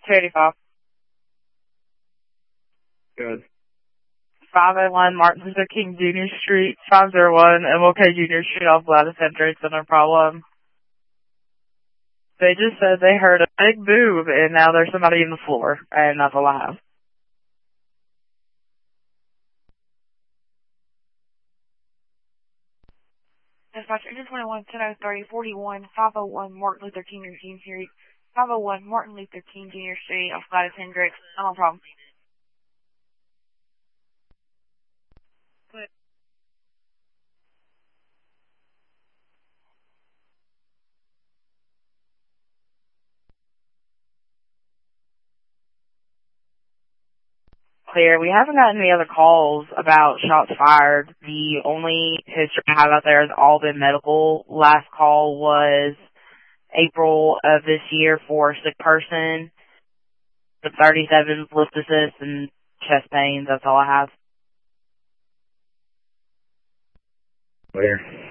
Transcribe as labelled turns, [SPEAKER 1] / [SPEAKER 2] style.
[SPEAKER 1] 285.
[SPEAKER 2] Good.
[SPEAKER 1] 501 Martin Luther King Jr. Street, 501 MLK Jr. Street off Gladys Hendricks, no problem. They just said they heard a big move and now there's somebody in the floor, and that's all I have.
[SPEAKER 3] Dispatch, Engine 21, 1003, 41, 501 Martin Luther King Jr. Street, 501 Martin Luther King Jr. Street off Gladys Hendricks, no problem.
[SPEAKER 1] Clear. We haven't gotten any other calls about shots fired. The only history I have out there has all been medical. Last call was April of this year for a sick person. The 37 lift assist and chest pains. That's all I have.
[SPEAKER 2] Clear.